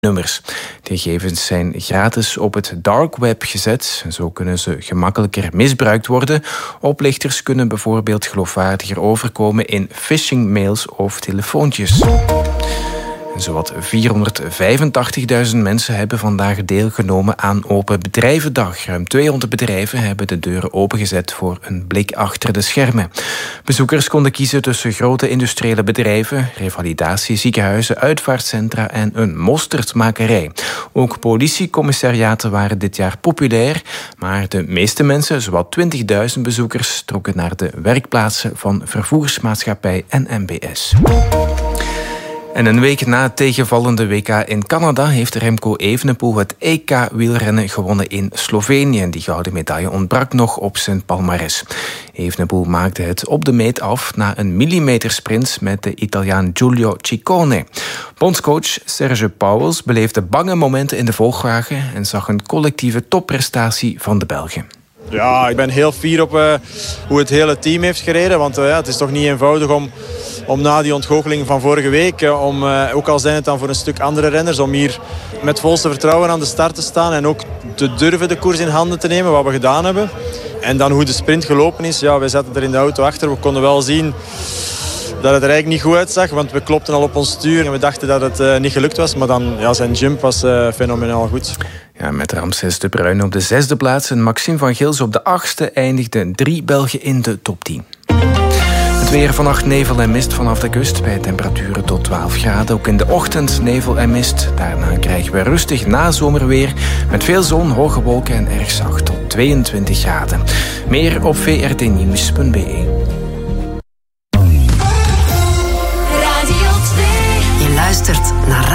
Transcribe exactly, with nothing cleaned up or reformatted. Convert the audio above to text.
nummers. Die gegevens zijn gratis op het dark web gezet. Zo kunnen ze gemakkelijker misbruikt worden. Oplichters kunnen bijvoorbeeld geloofwaardiger overkomen in phishing-mails of telefoontjes. En zowat vierhonderdvijfentachtigduizend mensen hebben vandaag deelgenomen aan Open Bedrijvendag. Ruim tweehonderd bedrijven hebben de deuren opengezet voor een blik achter de schermen. Bezoekers konden kiezen tussen grote industriële bedrijven, revalidatieziekenhuizen, uitvaartcentra en een mosterdmakerij. Ook politiecommissariaten waren dit jaar populair, maar de meeste mensen, zowat twintigduizend bezoekers, trokken naar de werkplaatsen van Vervoersmaatschappij en M B S. En een week na het tegenvallende W K in Canada heeft Remco Evenepoel het E K-wielrennen gewonnen in Slovenië. Die gouden medaille ontbrak nog op zijn palmares. Evenepoel maakte het op de meet af na een millimetersprint met de Italiaan Giulio Ciccone. Bondscoach Serge Pauwels beleefde bange momenten in de volgwagen en zag een collectieve topprestatie van de Belgen. Ja, ik ben heel fier op uh, hoe het hele team heeft gereden. Want uh, ja, het is toch niet eenvoudig om, om na die ontgoocheling van vorige week... Uh, om, uh, ook al zijn het dan voor een stuk andere renners... om hier met volste vertrouwen aan de start te staan... en ook te durven de koers in handen te nemen, wat we gedaan hebben. En dan hoe de sprint gelopen is. Ja, wij zaten er in de auto achter. We konden wel zien dat het er eigenlijk niet goed uitzag. Want we klopten al op ons stuur en we dachten dat het uh, niet gelukt was. Maar dan, ja, zijn jump was uh, fenomenaal goed. Ja, met Ramses de Bruyne op de zesde plaats en Maxime van Gils op de achtste eindigden drie Belgen in de top tien. Het weer: vannacht nevel en mist vanaf de kust bij temperaturen tot twaalf graden. Ook in de ochtend nevel en mist. Daarna krijgen we rustig nazomerweer met veel zon, hoge wolken en erg zacht tot tweeëntwintig graden. Meer op v r t nieuws punt b e. Je luistert naar